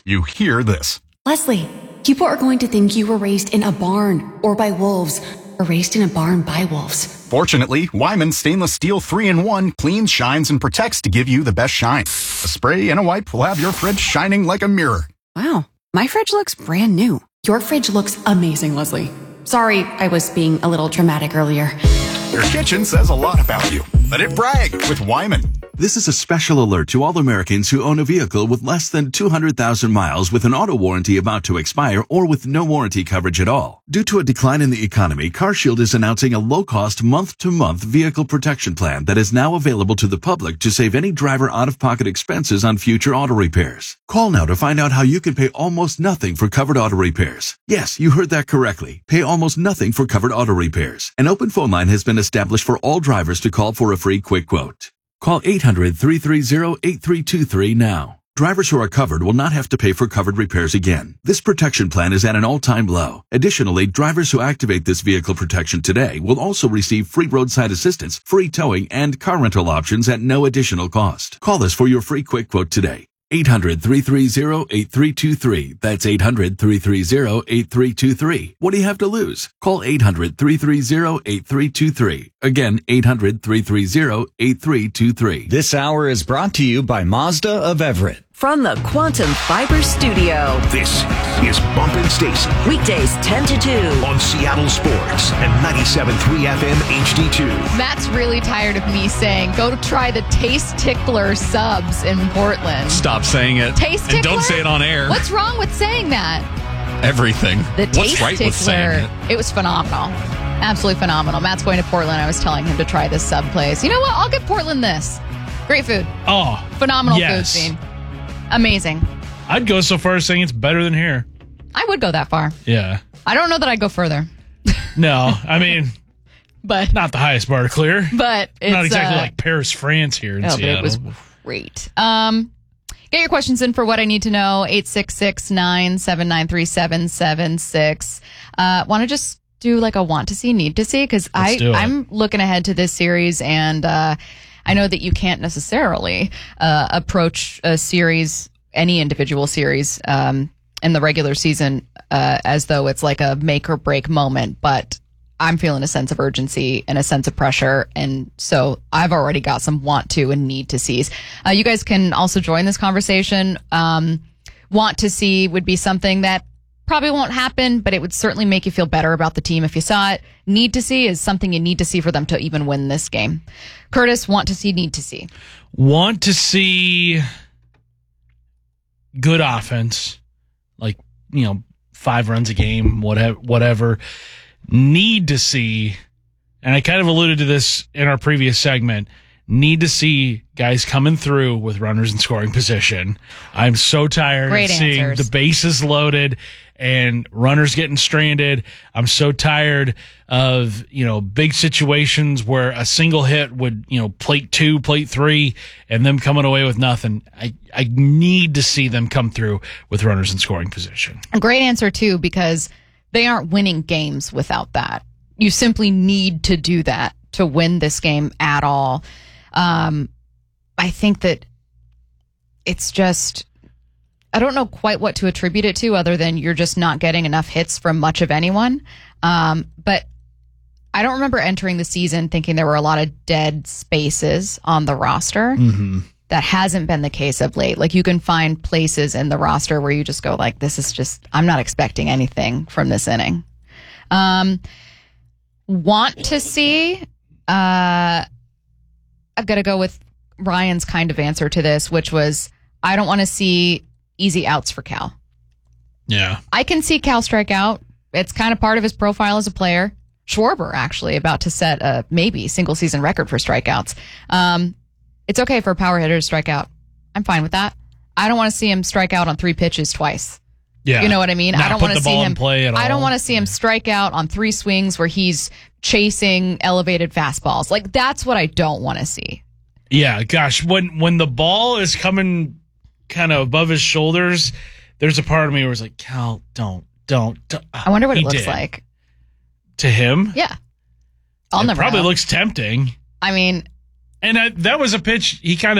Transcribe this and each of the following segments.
you hear this. Leslie, people are going to think you were raised in a barn or by wolves or raised in a barn by wolves. Fortunately, Wyman Stainless Steel 3-in-1 cleans, shines, and protects to give you the best shine. A spray and a wipe will have your fridge shining like a mirror. Wow, my fridge looks brand new. Your fridge looks amazing, Leslie. Sorry, I was being a little dramatic earlier. Your kitchen says a lot about you. Let it brag with Wyman. This is a special alert to all Americans who own a vehicle with less than 200,000 miles with an auto warranty about to expire or with no warranty coverage at all. Due to a decline in the economy, CarShield is announcing a low-cost month-to-month vehicle protection plan that is now available to the public to save any driver out-of-pocket expenses on future auto repairs. Call now to find out how you can pay almost nothing for covered auto repairs. Yes, you heard that correctly. Pay almost nothing for covered auto repairs. An open phone line has been established for all drivers to call for a free quick quote. Call 800-330-8323 now. Drivers who are covered will not have to pay for covered repairs again. This protection plan is at an all-time low. Additionally, drivers who activate this vehicle protection today will also receive free roadside assistance, free towing, and car rental options at no additional cost. Call us for your free quick quote today. 800-330-8323. That's 800-330-8323. What do you have to lose? Call 800-330-8323. Again, 800-330-8323. This hour is brought to you by Mazda of Everett. From the Quantum Fiber Studio. This is Bumpin' Stacy. Weekdays 10 to 2. On Seattle Sports and 97.3 FM HD2. Matt's really tired of me saying, go to try the Taste Tickler subs in Portland. Stop saying it. Taste Tickler? And don't say it on air. What's wrong with saying that? Everything. The What's Taste right Tickler. with saying it? It was phenomenal. Absolutely phenomenal. Matt's going to Portland. I was telling him to try this sub place. You know what? I'll give Portland this. Great food. Oh. Phenomenal yes. food scene. Amazing. I'd go so far as saying it's better than here. I would go that far. Yeah. I don't know that I'd go further. No, I mean, but not the highest bar to clear. But it's not exactly like Paris, France here in Seattle. But it was great. Get your questions in for What I Need to Know, 866-979-3776. Want to just do like a want to see, need to see? Because I'm looking ahead to this series, and I know that you can't necessarily approach a series, any individual series, in the regular season as though it's like a make or break moment, but I'm feeling a sense of urgency and a sense of pressure, and so I've already got some want to and need to sees. You guys can also join this conversation. Want to see would be something that probably won't happen, but it would certainly make you feel better about the team if you saw it. Need to see is something you need to see for them to even win this game. Curtis, want to see, need to see. Want to see good offense, like, 5 runs a game, whatever. Need to see, and I kind of alluded to this in our previous segment, need to see guys coming through with runners in scoring position. I'm so tired of seeing the bases loaded and runners getting stranded. I'm so tired of, big situations where a single hit would, plate 2, plate 3, and them coming away with nothing. I need to see them come through with runners in scoring position. A great answer, too, because they aren't winning games without that. You simply need to do that to win this game at all. I think that it's just, I don't know quite what to attribute it to other than you're just not getting enough hits from much of anyone. But I don't remember entering the season thinking there were a lot of dead spaces on the roster. Mm-hmm. That hasn't been the case of late. Like, you can find places in the roster where you just go like, this is just, I'm not expecting anything from this inning. Want to see, I've got to go with Ryan's kind of answer to this, which was, I don't want to see easy outs for Cal. Yeah. I can see Cal strike out. It's kind of part of his profile as a player. Schwarber, actually, about to set a maybe single season record for strikeouts. It's okay for a power hitter to strike out. I'm fine with that. I don't want to see him strike out on 3 pitches twice. Yeah. You know what I mean? I don't want to see him play at all. I don't want to see him strike out on 3 swings where he's chasing elevated fastballs. Like, that's what I don't want to see. Yeah, gosh, when the ball is coming kind of above his shoulders, there's a part of me where it's like, Cal, don't. I wonder what it looks like. To him? Yeah. I'll never probably know. looks tempting. I mean, and that was a pitch he kind of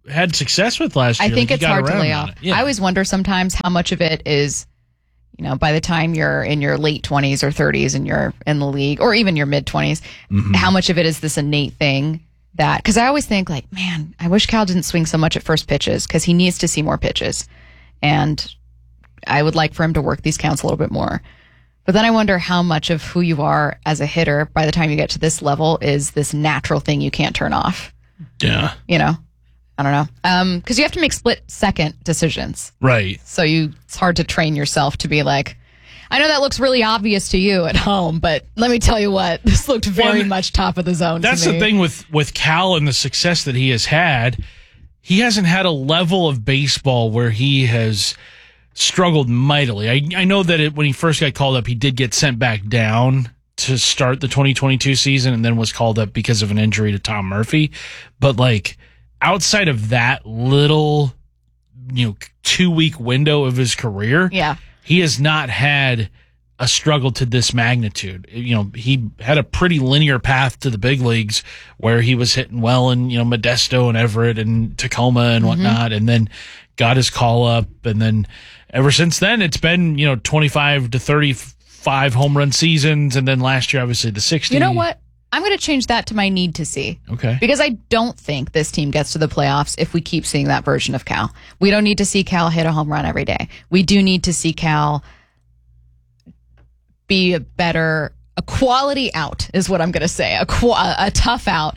had success with last year. I think it's hard to lay off. off. Yeah. I always wonder sometimes how much of it is, by the time you're in your late 20s or 30s and you're in the league, or even your mid 20s, how much of it is this innate thing that, because I always think like, man, I wish Cal didn't swing so much at first pitches because he needs to see more pitches. And I would like for him to work these counts a little bit more. But then I wonder how much of who you are as a hitter by the time you get to this level is this natural thing you can't turn off. Yeah. I don't know. Because you have to make split-second decisions. Right. So it's hard to train yourself to be like, I know that looks really obvious to you at home, but let me tell you what, this looked very much top of the zone to me. That's the thing with Cal and the success that he has had. He hasn't had a level of baseball where he has struggled mightily. I know that when he first got called up, he did get sent back down to start the 2022 season and then was called up because of an injury to Tom Murphy. But like outside of that little, 2-week window of his career, he has not had a struggle to this magnitude. He had a pretty linear path to the big leagues where he was hitting well in, Modesto and Everett and Tacoma and whatnot, and then got his call up. And then ever since then, it's been, 25 to 35 home run seasons. And then last year, obviously the 60. You know what? I'm going to change that to my need to see. Okay. Because I don't think this team gets to the playoffs if we keep seeing that version of Cal. We don't need to see Cal hit a home run every day. We do need to see Cal be a quality out is what I'm going to say. A tough out.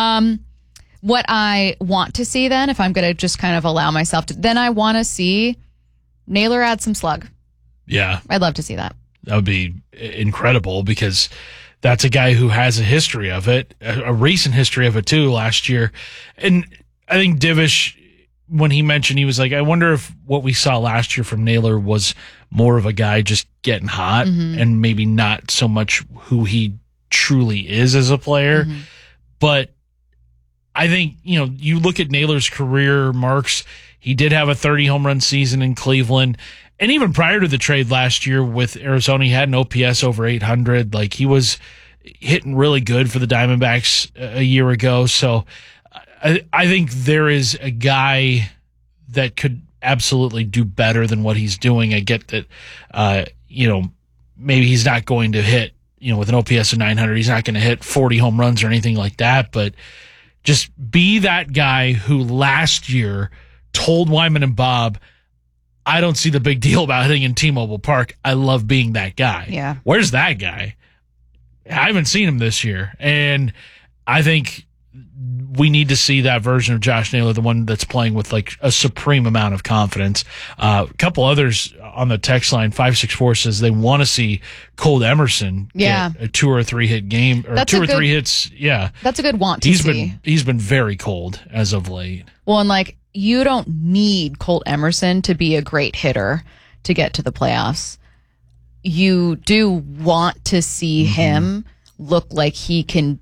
What I want to see then, if I'm going to just kind of allow myself to, then I want to see Naylor add some slug. Yeah. I'd love to see that. That would be incredible because that's a guy who has a history of it, a recent history of it too last year. And I think Divish, when he mentioned, he was like, I wonder if what we saw last year from Naylor was more of a guy just getting hot and maybe not so much who he truly is as a player. But I think, you look at Naylor's career marks, he did have a 30 home run season in Cleveland. And even prior to the trade last year with Arizona, he had an OPS over 800. Like he was hitting really good for the Diamondbacks a year ago. So I think there is a guy that could absolutely do better than what he's doing. I get that, maybe he's not going to hit, with an OPS of 900, he's not going to hit 40 home runs or anything like that. But just be that guy who last year told Wyman and Bob, I don't see the big deal about hitting in T-Mobile Park. I love being that guy. Yeah. Where's that guy? I haven't seen him this year. And I think we need to see that version of Josh Naylor, the one that's playing with like a supreme amount of confidence. A couple others on the text line, 564 says they want to see Cole Emerson get a 2 or 3 hit game or 2 or 3 hits. Yeah. That's a good want to see. He's been very cold as of late. Well, and you don't need Colt Emerson to be a great hitter to get to the playoffs. You do want to see him look like he can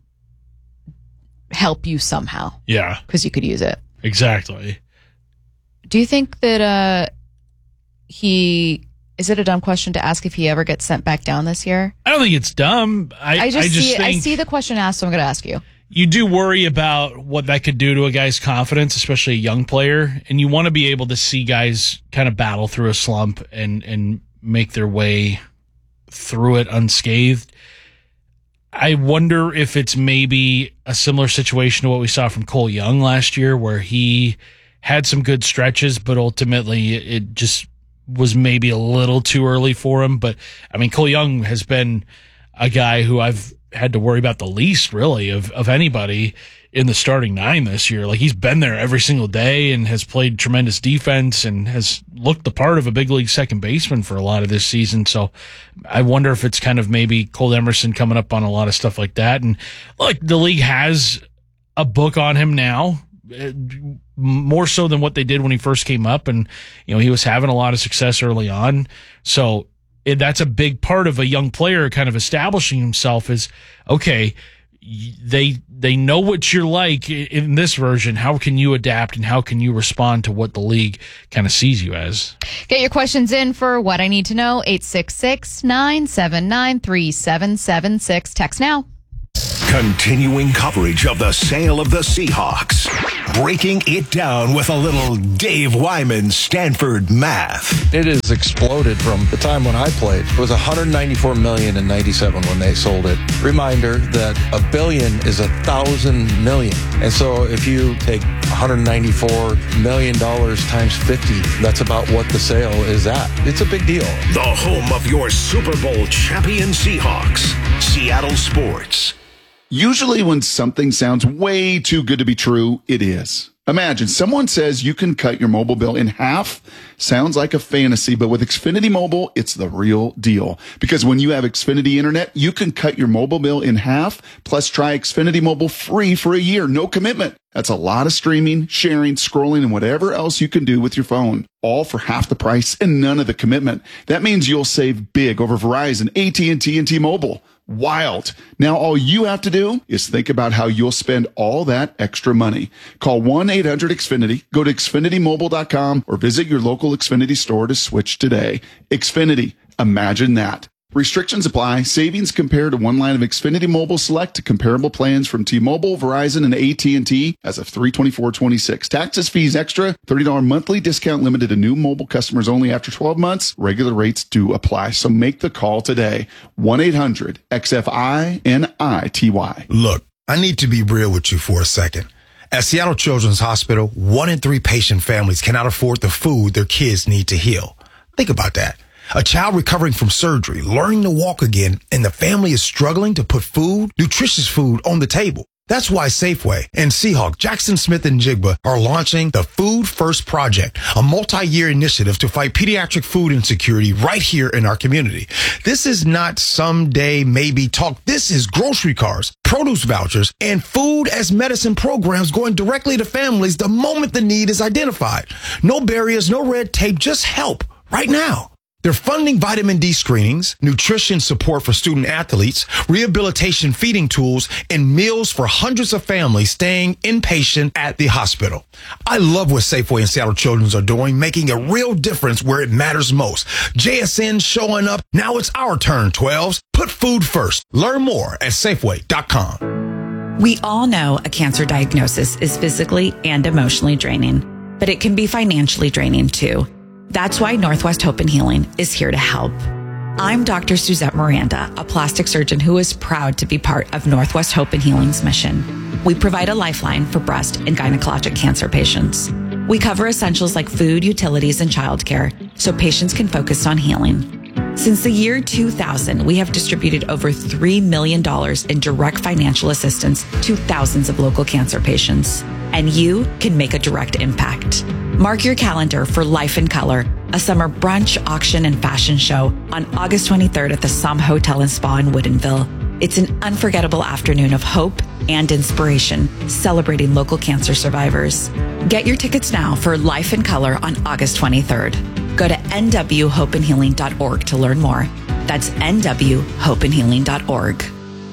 help you somehow. Yeah. Because you could use it. Exactly. Do you think that is it a dumb question to ask if he ever gets sent back down this year? I don't think it's dumb. I see the question asked, so I'm going to ask you. You do worry about what that could do to a guy's confidence, especially a young player, and you want to be able to see guys kind of battle through a slump and make their way through it unscathed. I wonder if it's maybe a similar situation to what we saw from Cole Young last year, where he had some good stretches, but ultimately it just was maybe a little too early for him. But I mean, Cole Young has been a guy who I've had to worry about the least, really, of anybody in the starting 9 this year. Like, he's been there every single day and has played tremendous defense and has looked the part of a big league second baseman for a lot of this season. So I wonder if it's kind of maybe Cole Emerson coming up on a lot of stuff like that. And look, the league has a book on him now, more so than what they did when he first came up. And, he was having a lot of success early on. So that's a big part of a young player kind of establishing himself is, okay, they know what you're like in this version. How can you adapt and how can you respond to what the league kind of sees you as? Get your questions in for What I Need to Know, 866-979-3776. Text now. Continuing coverage of the sale of the Seahawks. Breaking it down with a little Dave Wyman Stanford math. It has exploded from the time when I played. It was $194 million in 97 when they sold it. Reminder that $1 billion is 1,000 million. And so if you take $194 million times 50, that's about what the sale is at. It's a big deal. The home of your Super Bowl champion Seahawks. Seattle Sports. Usually when something sounds way too good to be true, it is. Imagine someone says you can cut your mobile bill in half. Sounds like a fantasy, but with Xfinity Mobile, it's the real deal. Because when you have Xfinity Internet, you can cut your mobile bill in half, plus try Xfinity Mobile free for a year, no commitment. That's a lot of streaming, sharing, scrolling, and whatever else you can do with your phone. All for half the price and none of the commitment. That means you'll save big over Verizon, AT&T, and T-Mobile. Wild. Now all you have to do is think about how you'll spend all that extra money. Call 1-800-XFINITY, go to XfinityMobile.com, or visit your local Xfinity store to switch today. Xfinity. Imagine that. Restrictions apply. Savings compared to one line of Xfinity Mobile Select to comparable plans from T-Mobile, Verizon, and AT&T as of 3/24/26. Taxes, fees extra. $30 monthly discount limited to new mobile customers only after 12 months. Regular rates do apply. So make the call today. 1-800-XFINITY. Look, I need to be real with you for a second. At Seattle Children's Hospital, 1 in 3 patient families cannot afford the food their kids need to heal. Think about that. A child recovering from surgery, learning to walk again, and the family is struggling to put food, nutritious food, on the table. That's why Safeway and Seahawk, Jackson Smith and Jigba are launching the Food First Project, a multi-year initiative to fight pediatric food insecurity right here in our community. This is not someday maybe talk. This is grocery cards, produce vouchers, and food as medicine programs going directly to families the moment the need is identified. No barriers, no red tape, just help right now. They're funding vitamin D screenings, nutrition support for student athletes, rehabilitation feeding tools, and meals for hundreds of families staying inpatient at the hospital. I love what Safeway and Seattle Children's are doing, making a real difference where it matters most. JSN showing up. Now it's our turn, 12s. Put food first. Learn more at Safeway.com. We all know a cancer diagnosis is physically and emotionally draining, but it can be financially draining too. That's why Northwest Hope and Healing is here to help. I'm Dr. Suzette Miranda, a plastic surgeon who is proud to be part of Northwest Hope and Healing's mission. We provide a lifeline for breast and gynecologic cancer patients. We cover essentials like food, utilities, and childcare so patients can focus on healing. Since the year 2000, we have distributed over $3 million in direct financial assistance to thousands of local cancer patients. And you can make a direct impact. Mark your calendar for Life in Color, a summer brunch, auction, and fashion show on August 23rd at the Somme Hotel and Spa in Woodinville. It's an unforgettable afternoon of hope and inspiration, celebrating local cancer survivors. Get your tickets now for Life in Color on August 23rd. Go to nwhopeandhealing.org to learn more. That's nwhopeandhealing.org.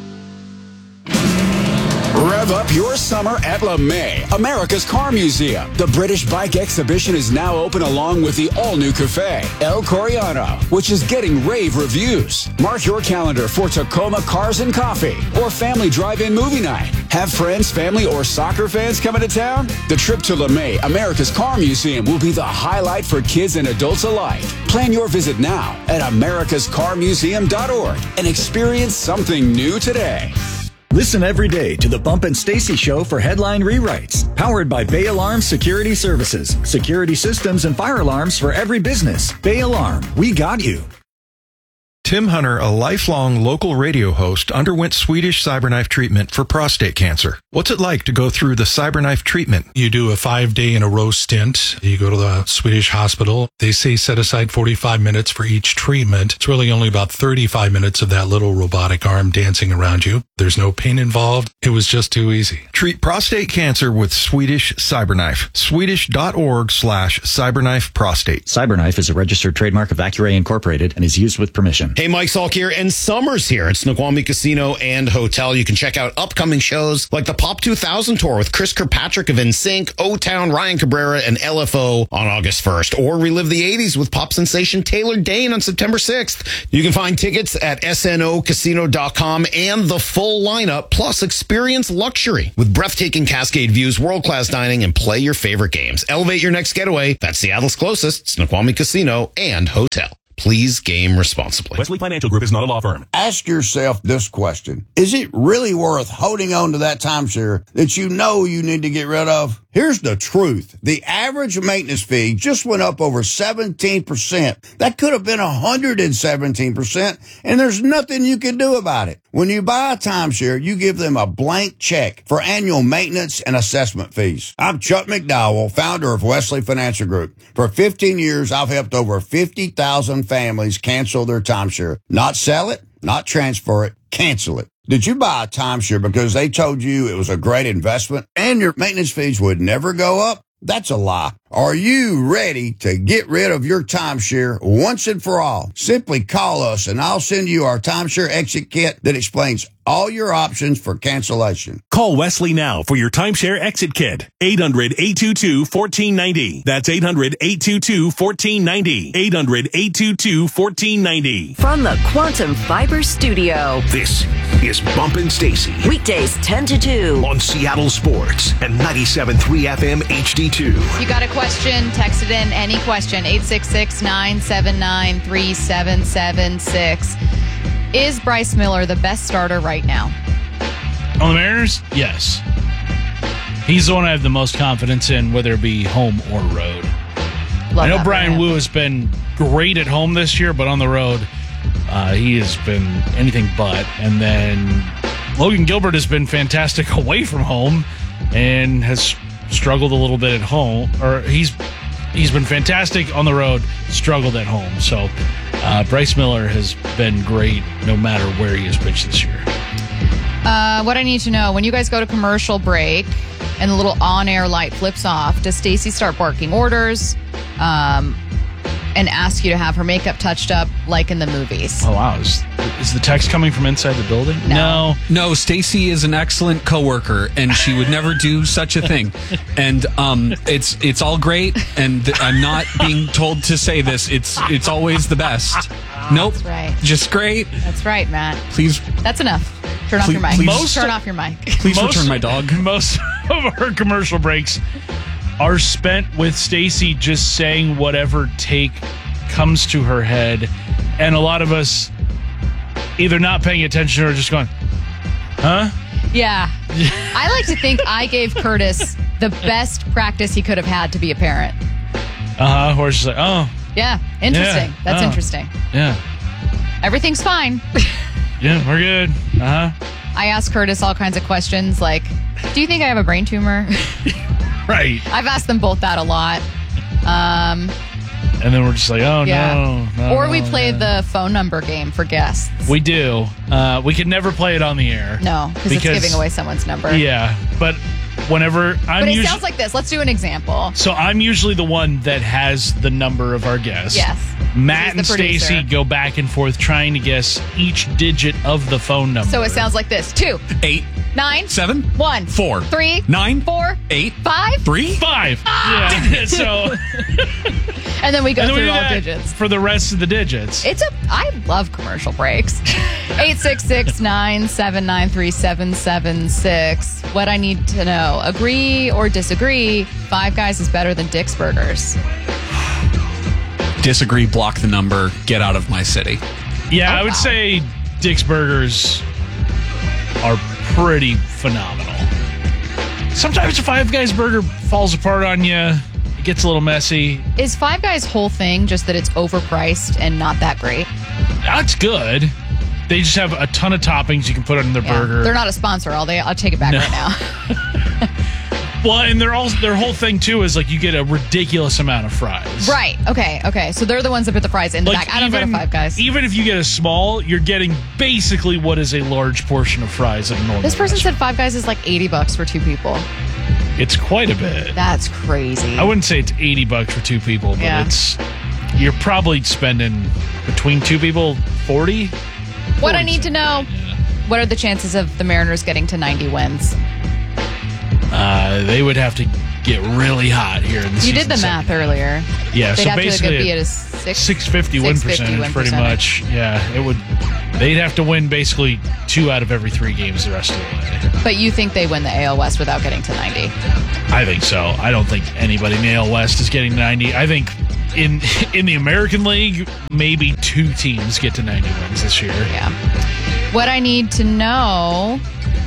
Rev up your summer at LeMay, America's Car Museum. The British Bike Exhibition is now open along with the all-new cafe, El Coriano, which is getting rave reviews. Mark your calendar for Tacoma Cars and Coffee or family drive-in movie night. Have friends, family, or soccer fans coming to town? The trip to LeMay, America's Car Museum will be the highlight for kids and adults alike. Plan your visit now at americascarmuseum.org and experience something new today. Listen every day to the Bump and Stacy Show for headline rewrites. Powered by Bay Alarm Security Services. Security systems and fire alarms for every business. Bay Alarm, we got you. Tim Hunter, a lifelong local radio host, underwent Swedish CyberKnife treatment for prostate cancer. What's it like to go through the CyberKnife treatment? You do a 5-day-in-a-row stint. You go to the Swedish hospital. They say set aside 45 minutes for each treatment. It's really only about 35 minutes of that little robotic arm dancing around you. There's no pain involved. It was just too easy. Treat prostate cancer with Swedish CyberKnife. Swedish.org/CyberKnife Prostate. CyberKnife is a registered trademark of Accuray Incorporated and is used with permission. Hey, Mike Salk here, and summer's here at Snoqualmie Casino and Hotel. You can check out upcoming shows like the Pop 2000 Tour with Chris Kirkpatrick of NSYNC, O-Town, Ryan Cabrera, and LFO on August 1st, or relive the 80s with pop sensation Taylor Dane on September 6th. You can find tickets at snocasino.com and the full lineup, plus experience luxury with breathtaking Cascade views, world-class dining, and play your favorite games. Elevate your next getaway. That's Seattle's closest, Snoqualmie Casino and Hotel. Please game responsibly. Wesley Financial Group is not a law firm. Ask yourself this question. Is it really worth holding on to that timeshare that you know you need to get rid of? Here's the truth. The average maintenance fee just went up over 17%. That could have been 117%, and there's nothing you can do about it. When you buy a timeshare, you give them a blank check for annual maintenance and assessment fees. I'm Chuck McDowell, founder of Wesley Financial Group. For 15 years, I've helped over 50,000 families cancel their timeshare. Not sell it, not transfer it, cancel it. Did you buy a timeshare because they told you it was a great investment and your maintenance fees would never go up? That's a lie. Are you ready to get rid of your timeshare once and for all? Simply call us and I'll send you our timeshare exit kit that explains all your options for cancellation. Call Wesley now for your timeshare exit kit. 800-822-1490. That's 800-822-1490. 800-822-1490. From the Quantum Fiber Studio. This is Bumpin' Stacy. Weekdays 10 to 2. On Seattle Sports and 97.3 FM HD2. You got a question? Text it in. Any question. 866-979-3776. Is Bryce Miller the best starter right now? On the Mariners? Yes. He's the one I have the most confidence in, whether it be home or road. I know Brian Wu has been great at home this year, but on the road, he has been anything but. And then Logan Gilbert has been fantastic away from home and has struggled a little bit at home. Or he's been fantastic on the road, struggled at home. So Bryce Miller has been great no matter where he has pitched this year. What I need to know, when you guys go to commercial break and the little on-air light flips off, does Stacy start barking orders and ask you to have her makeup touched up like in the movies? Oh, wow. Is the text coming from inside the building? No, Stacy is an excellent coworker, and she would never do such a thing. And it's all great, and I'm not being told to say this. It's always the best. Nope. That's right. Just great. That's right, Matt. Please. That's enough. Turn off your mic. Turn off your mic. Please return my dog. Most of our commercial breaks are spent with Stacy just saying whatever take comes to her head, and a lot of us either not paying attention or just going, huh? Yeah. I like to think I gave Curtis the best practice he could have had to be a parent. Or she's like, oh. Yeah, interesting. Yeah. That's interesting. Yeah. Everything's fine. Yeah, we're good. I ask Curtis all kinds of questions like, do you think I have a brain tumor? Right. I've asked them both that a lot. And then we're just like, oh, no. Or we play the phone number game for guests. We do. We can never play it on the air. No, because it's giving away someone's number. Yeah, but whenever But it sounds like this. Let's do an example. So I'm usually the one that has the number of our guests. Yes. Matt and Stacy go back and forth trying to guess each digit of the phone number. So it sounds like this. 2, 8, 9, 7, 1, 4, 3, 9, 4, 8, 5, 3, 5. Ah! Yeah. So. And then we go through all digits. For the rest of the digits. I love commercial breaks. 866-979-3776. What I need to know. Agree or disagree, Five Guys is better than Dick's Burgers. Disagree, block the number, get out of my city. Yeah, I would say Dick's Burgers are pretty phenomenal. Sometimes a Five Guys burger falls apart on you. It gets a little messy. Is Five Guys' whole thing just that it's overpriced and not that great? That's good. They just have a ton of toppings you can put on their burger. They're not a sponsor, are they? I'll take it back right now. Well, and their whole thing, too, is like you get a ridiculous amount of fries. Right. Okay. So they're the ones that put the fries in the back. I don't go to Five Guys. Even if you get a small, you're getting basically what is a large portion of fries at a normal This person said Five Guys is like $80 for 2 people. It's quite a bit. That's crazy. I wouldn't say it's $80 for 2 people, but you're probably spending between 2 people 40? What I need to know, what are the chances of the Mariners getting to 90 wins? They would have to get really hot here in the season. You did the math earlier. Yeah, They'd so have basically to be at a 650 win percentage, pretty much. Yeah, it would. They'd have to win basically 2 out of every 3 games the rest of the way. But you think they win the AL West without getting to 90? I think so. I don't think anybody in the AL West is getting 90. I think in the American League, maybe 2 teams get to 90 wins this year. Yeah. What I need to know.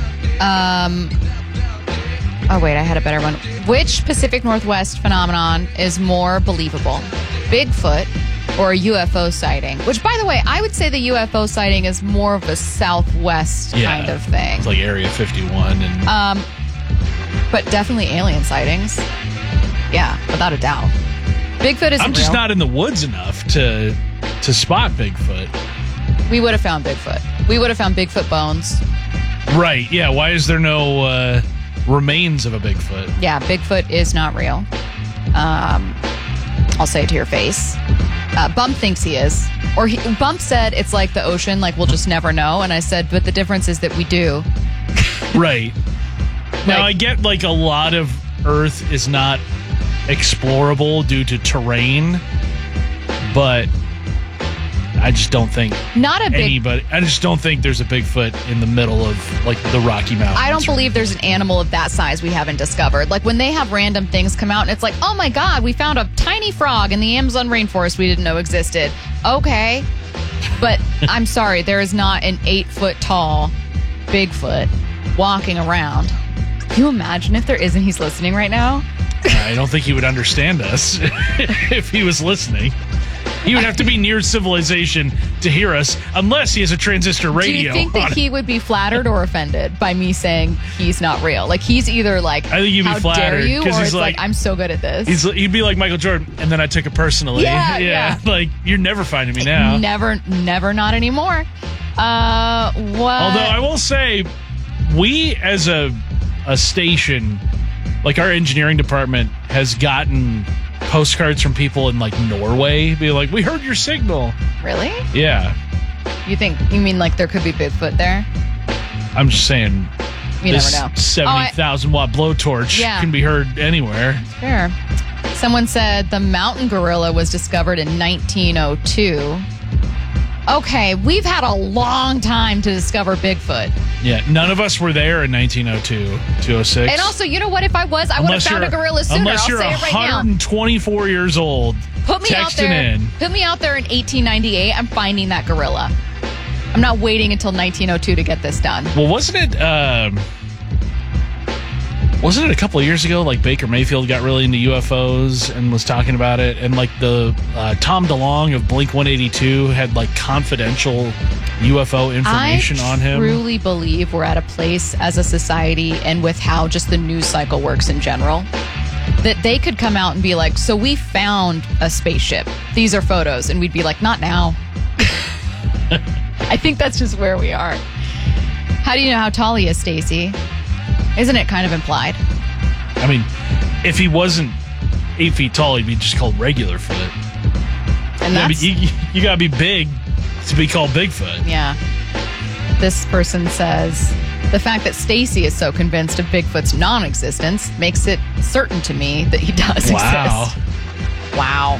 Oh, wait, I had a better one. Which Pacific Northwest phenomenon is more believable? Bigfoot or a UFO sighting? Which, by the way, I would say the UFO sighting is more of a Southwest kind of thing. It's like Area 51. And but definitely alien sightings. Yeah, without a doubt. Bigfoot isn't I'm just real. not in the woods enough to spot Bigfoot. We would have found Bigfoot. We would have found Bigfoot bones. Right, yeah. Why is there no remains of a Bigfoot? Yeah, Bigfoot is not real. I'll say it to your face. Bump thinks he is. Or Bump said it's like the ocean, like we'll just never know. And I said, but the difference is that we do. Right. Now, I get like a lot of Earth is not explorable due to terrain, but I just don't think I just don't think there's a Bigfoot in the middle of like the Rocky Mountains. I don't believe there's an animal of that size we haven't discovered. Like when they have random things come out and it's like, oh my God, we found a tiny frog in the Amazon rainforest we didn't know existed. Okay. But I'm sorry, there is not an 8-foot tall Bigfoot walking around. Can you imagine if there isn't? He's listening right now. I don't think he would understand us if he was listening. He would have to be near civilization to hear us, unless he has a transistor radio. Do you think that he would be flattered or offended by me saying he's not real? Like he's either like, I think he'd be how flattered, dare you, or he's it's like, I'm so good at this. He'd be like Michael Jordan, and then I took it personally. Yeah. Like you're never finding me now. Never, not anymore. What? Although I will say, we as a station, like our engineering department has gotten postcards from people in like Norway being like, we heard your signal. Really? Yeah. You mean like there could be Bigfoot there? I'm just saying you this never know. 70,000 watt blowtorch can be heard anywhere. Fair. Someone said the mountain gorilla was discovered in 1902. Okay, we've had a long time to discover Bigfoot. Yeah, none of us were there in 1902, 206. And also, you know what? If I was, I would have found a gorilla sooner. Unless you're I'll say it right now. 124 years old, Put me out there. Put me out there in 1898. I'm finding that gorilla. I'm not waiting until 1902 to get this done. Well, wasn't it a couple of years ago, like Baker Mayfield got really into UFOs and was talking about it, and like the Tom DeLonge of Blink-182 had like confidential UFO information on him. I truly believe we're at a place as a society and with how just the news cycle works in general, that they could come out and be like, so we found a spaceship. These are photos. And we'd be like, not now. I think that's just where we are. How do you know how tall he is, Stacey? Isn't it kind of implied? I mean, if he wasn't 8 feet tall, he'd be just called regular foot. And that's... you gotta be big to be called Bigfoot. Yeah. This person says, the fact that Stacey is so convinced of Bigfoot's non-existence makes it certain to me that he does exist. Wow.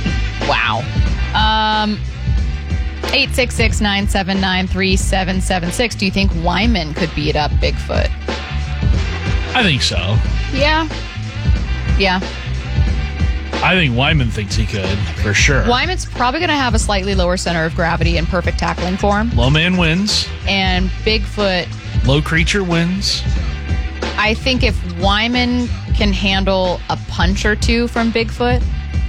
866-979-3776. Do you think Wyman could beat up Bigfoot? I think so. Yeah. I think Wyman thinks he could, for sure. Wyman's probably going to have a slightly lower center of gravity and perfect tackling form. Low man wins. And Bigfoot... Low creature wins. I think if Wyman can handle a punch or two from Bigfoot,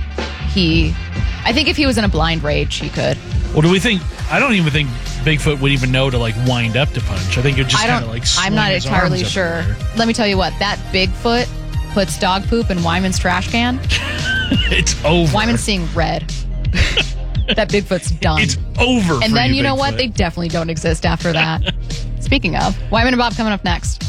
I think if he was in a blind rage, he could. Well, do we think... I don't even think Bigfoot would even know to like wind up to punch. I think it would just kind of like swing I'm not his entirely arms sure. everywhere. Let me tell you what, that Bigfoot puts dog poop in Wyman's trash can. It's over. Wyman's seeing red. That Bigfoot's done. It's over. And then you know Bigfoot. what? They definitely don't exist after that. Speaking of, Wyman and Bob coming up next.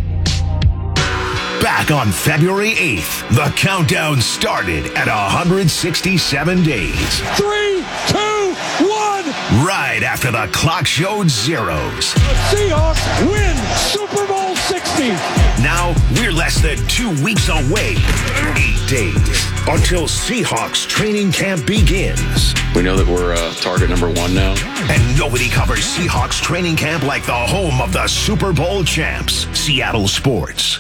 Back on February 8th, the countdown started at 167 days. 3, 2, 1. Right after the clock showed zeros. The Seahawks win Super Bowl 60. Now we're less than 2 weeks away, 8 days, until Seahawks training camp begins. We know that we're target number 1 now. And nobody covers Seahawks training camp like the home of the Super Bowl champs, Seattle Sports.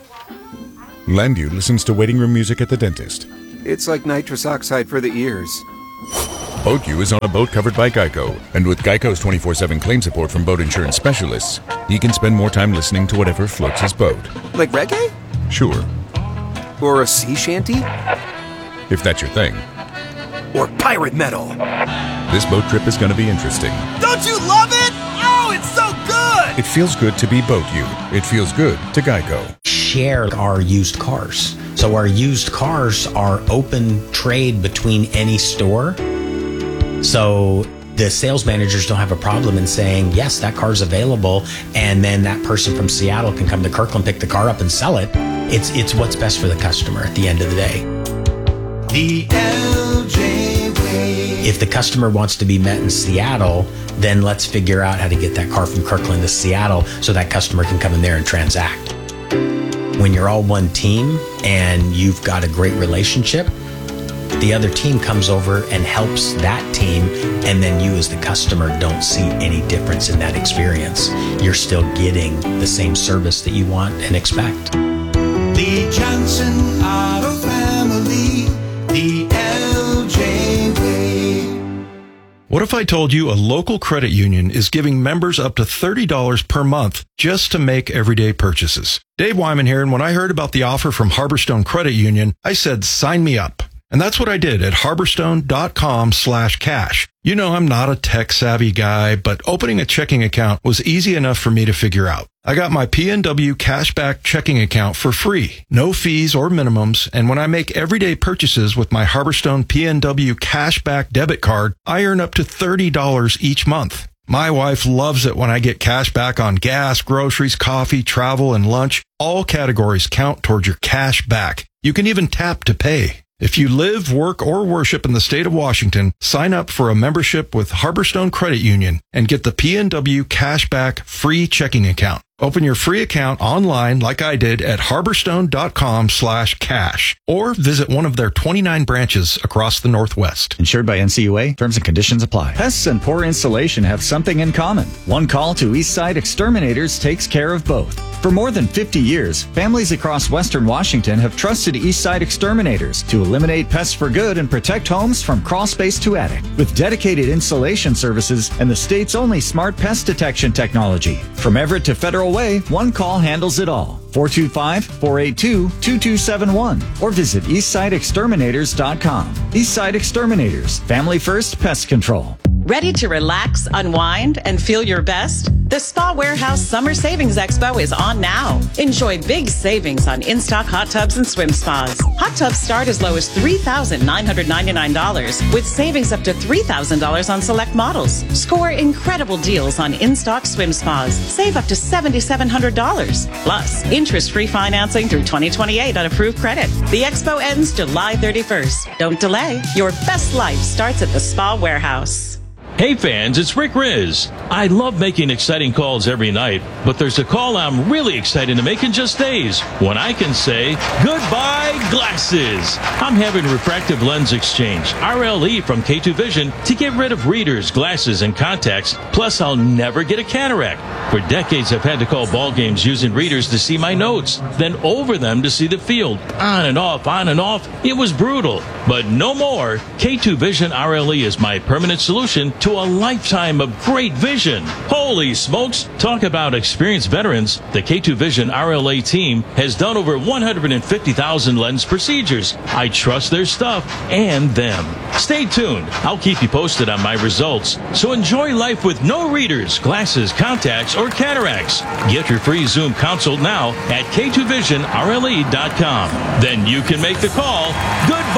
Lendu listens to waiting room music at the dentist. It's like nitrous oxide for the ears. BoatU is on a boat covered by Geico, and with Geico's 24/7 claim support from boat insurance specialists, he can spend more time listening to whatever floats his boat. Like reggae? Sure. Or a sea shanty? If that's your thing. Or pirate metal. This boat trip is going to be interesting. Don't you love it? Oh, it's so good! It feels good to be BoatU. It feels good to Geico. Share our used cars. So our used cars are open trade between any store. So the sales managers don't have a problem in saying, yes, that car's available, and then that person from Seattle can come to Kirkland, pick the car up and sell it. It's what's best for the customer at the end of the day. The LJ way. If the customer wants to be met in Seattle, then let's figure out how to get that car from Kirkland to Seattle so that customer can come in there and transact. When you're all one team and you've got a great relationship, the other team comes over and helps that team, and then you as the customer don't see any difference in that experience. You're still getting the same service that you want and expect. The Johnson Auto Family, the LJ way. What if I told you a local credit union is giving members up to $30 per month just to make everyday purchases? Dave Wyman here, and when I heard about the offer from Harborstone Credit Union, I said, sign me up. And that's what I did at harborstone.com/cash. You know, I'm not a tech-savvy guy, but opening a checking account was easy enough for me to figure out. I got my PNW Cashback checking account for free, no fees or minimums, and when I make everyday purchases with my Harborstone PNW Cashback debit card, I earn up to $30 each month. My wife loves it when I get cash back on gas, groceries, coffee, travel, and lunch. All categories count towards your cash back. You can even tap to pay. If you live, work, or worship in the state of Washington, sign up for a membership with Harborstone Credit Union and get the PNW Cashback free checking account. Open your free account online like I did at harborstone.com/cash or visit one of their 29 branches across the Northwest. Insured by NCUA. Terms and conditions apply. Pests and poor installation have something in common. One call to Eastside Exterminators takes care of both. For more than 50 years, families across Western Washington have trusted Eastside Exterminators to eliminate pests for good and protect homes from crawl space to attic. With dedicated installation services and the state's only smart pest detection technology. From Everett to Federal Way, one call handles it all. 425-482-2271 or visit eastsideexterminators.com. Eastside Exterminators, family first pest control. Ready to relax, unwind, and feel your best? The Spa Warehouse Summer Savings Expo is on now. Enjoy big savings on in-stock hot tubs and swim spas. Hot tubs start as low as $3,999 with savings up to $3,000 on select models. Score incredible deals on in-stock swim spas. Save up to $7,700. Plus, interest-free financing through 2028 on approved credit. The expo ends July 31st. Don't delay. Your best life starts at the Spa Warehouse. Hey fans, it's Rick Riz. I love making exciting calls every night, but there's a call I'm really excited to make in just days when I can say goodbye glasses. I'm having refractive lens exchange, RLE from K2 Vision, to get rid of readers, glasses, and contacts. Plus, I'll never get a cataract. For decades, I've had to call ball games using readers to see my notes, then over them to see the field. On and off, on and off. It was brutal, but no more. K2 Vision RLE is my permanent solution to a lifetime of great vision. Holy smokes! Talk about experienced veterans. The K2 Vision RLA team has done over 150,000 lens procedures. I trust their stuff and them. Stay tuned. I'll keep you posted on my results. So enjoy life with no readers, glasses, contacts, or cataracts. Get your free Zoom consult now at K2VisionRLE.com. Then you can make the call. Goodbye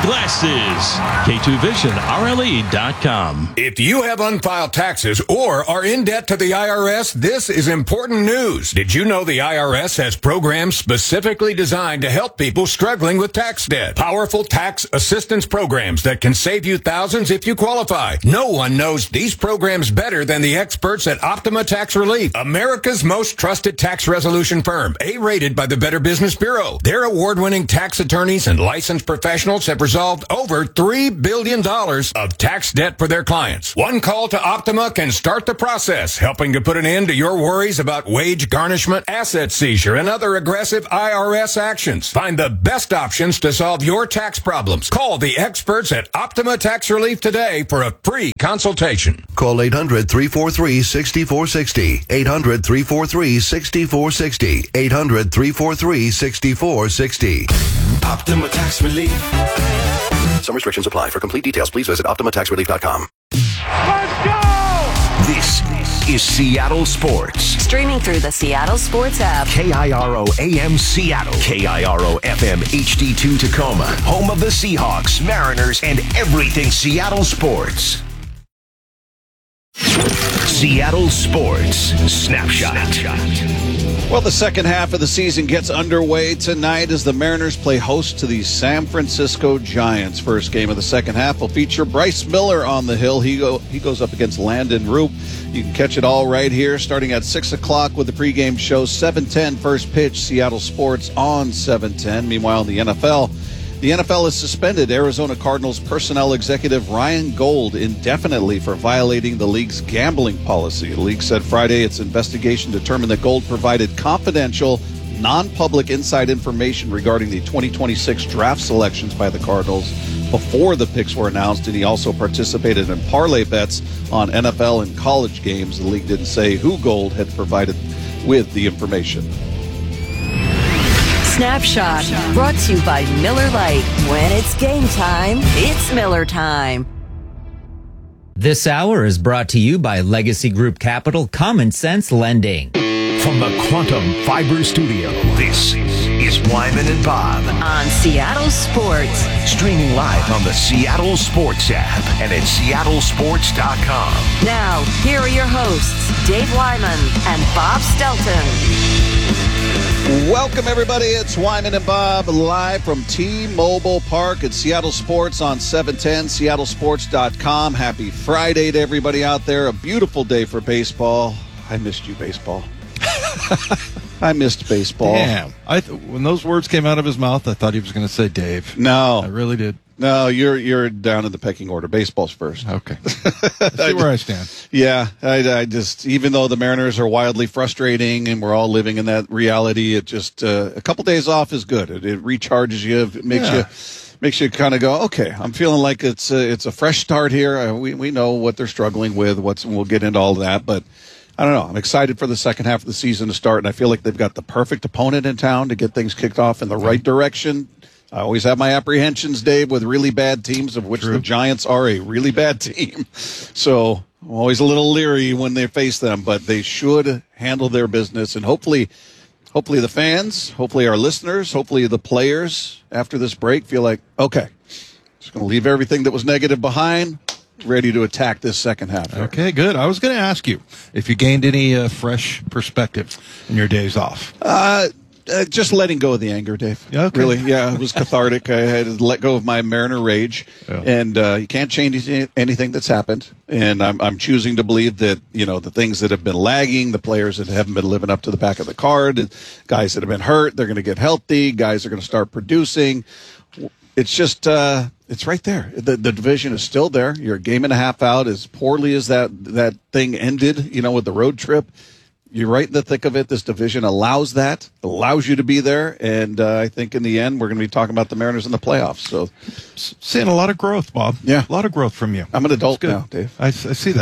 Glasses. K2VisionRLE.com. If you have unfiled taxes or are in debt to the IRS, this is important news. Did you know the IRS has programs specifically designed to help people struggling with tax debt? Powerful tax assistance programs that can save you thousands if you qualify. No one knows these programs better than the experts at Optima Tax Relief, America's most trusted tax resolution firm, A-rated by the Better Business Bureau. Their award-winning tax attorneys and licensed professionals have resolved over $3 billion of tax debt for their clients. One call to Optima can start the process, helping to put an end to your worries about wage garnishment, asset seizure, and other aggressive IRS actions. Find the best options to solve your tax problems. Call the experts at Optima Tax Relief today for a free consultation. Call 800-343-6460. 800-343-6460. 800-343-6460. Optima Tax Relief. Some restrictions apply. For complete details, please visit OptimaTaxRelief.com. Let's go! This is Seattle Sports. Streaming through the Seattle Sports app. KIRO AM Seattle. KIRO FM HD2 Tacoma. Home of the Seahawks, Mariners, and everything Seattle sports. Seattle Sports Snapshot. Well, the second half of the season gets underway tonight as the Mariners play host to the San Francisco Giants. First game of the second half will feature Bryce Miller on the hill. He goes up against Landon Roop. You can catch it all right here starting at 6 o'clock with the pregame show. 7:10 first pitch, Seattle Sports on 7:10. Meanwhile, in the NFL has suspended Arizona Cardinals personnel executive Ryan Gold indefinitely for violating the league's gambling policy. The league said Friday its investigation determined that Gold provided confidential, non-public inside information regarding the 2026 draft selections by the Cardinals before the picks were announced, and he also participated in parlay bets on NFL and college games. The league didn't say who Gold had provided with the information. Snapshot, brought to you by Miller Lite. When it's game time, it's Miller time. This hour is brought to you by Legacy Group Capital Common Sense Lending. From the Quantum Fiber Studio, this is Wyman and Bob. On Seattle Sports. Streaming live on the Seattle Sports app and at seattlesports.com. Now, here are your hosts, Dave Wyman and Bob Stelton. Welcome, everybody. It's Wyman and Bob live from T-Mobile Park at Seattle Sports on 710, seattlesports.com. Happy Friday to everybody out there. A beautiful day for baseball. I missed you, baseball. I missed baseball. Damn. When those words came out of his mouth, I thought he was going to say Dave. No. I really did. No, you're down in the pecking order. Baseball's first. Okay. See where I stand. Yeah, I just, even though the Mariners are wildly frustrating and we're all living in that reality, it just, a couple days off is good. It recharges you. It makes you kind of go, okay, I'm feeling like it's a fresh start here. We know what they're struggling with. We'll get into all of that, but I don't know. I'm excited for the second half of the season to start, and I feel like they've got the perfect opponent in town to get things kicked off in the right direction. I always have my apprehensions, Dave, with really bad teams, of which the Giants are a really bad team. So I'm always a little leery when they face them, but they should handle their business. And hopefully the fans, hopefully our listeners, hopefully the players after this break feel like, okay, just going to leave everything that was negative behind, ready to attack this second half. Okay, good. I was going to ask you if you gained any fresh perspective in your days off. Just letting go of the anger, Dave. Okay. Really, yeah, it was cathartic. I had to let go of my Mariner rage, and you can't change anything that's happened. And I'm choosing to believe that, the things that have been lagging, the players that haven't been living up to the back of the card, guys that have been hurt, they're going to get healthy, guys are going to start producing. It's just, it's right there. The division is still there. You're a game and a half out. As poorly as that thing ended, with the road trip, you're right in the thick of it. This division allows you to be there. And I think in the end, we're going to be talking about the Mariners in the playoffs. So, seeing a lot of growth, Bob. Yeah. A lot of growth from you. I'm an adult now, Dave. I see that.